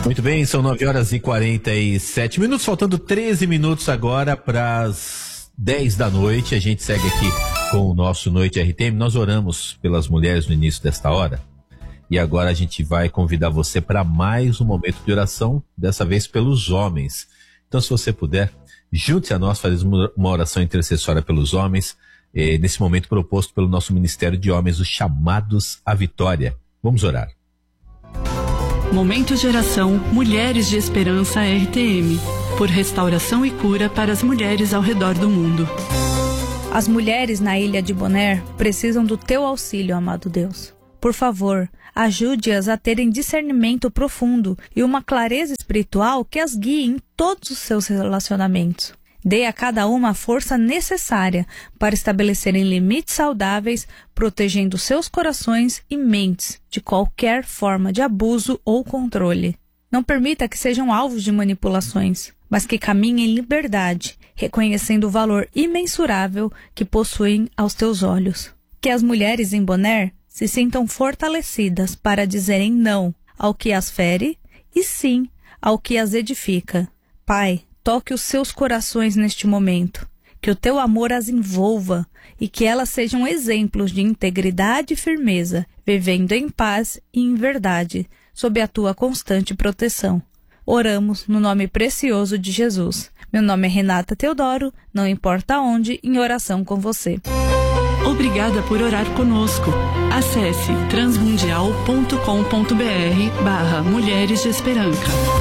Muito bem, são 9h47, faltando 13 minutos agora para as 10 da noite. A gente segue aqui com o nosso Noite RTM. Nós oramos pelas mulheres no início desta hora e agora a gente vai convidar você para mais um momento de oração, dessa vez pelos homens. Então, se você puder, junte-se a nós, fazer uma oração intercessória pelos homens, nesse momento proposto pelo nosso Ministério de Homens, os Chamados à Vitória. Vamos orar. Momento de oração Mulheres de Esperança RTM, por restauração e cura para as mulheres ao redor do mundo. As mulheres na ilha de Bonaire precisam do teu auxílio, amado Deus. Por favor, ajude-as a terem discernimento profundo e uma clareza espiritual que as guie em todos os seus relacionamentos. Dê a cada uma a força necessária para estabelecerem limites saudáveis, protegendo seus corações e mentes de qualquer forma de abuso ou controle. Não permita que sejam alvos de manipulações, mas que caminhem em liberdade, reconhecendo o valor imensurável que possuem aos teus olhos. Que as mulheres em Bonaire se sintam fortalecidas para dizerem não ao que as fere e sim ao que as edifica. Pai, toque os seus corações neste momento, que o teu amor as envolva e que elas sejam exemplos de integridade e firmeza, vivendo em paz e em verdade, sob a tua constante proteção. Oramos no nome precioso de Jesus. Meu nome é Renata Teodoro, não importa onde, em oração com você. Obrigada por orar conosco. Acesse transmundial.com.br/Mulheres de Esperança.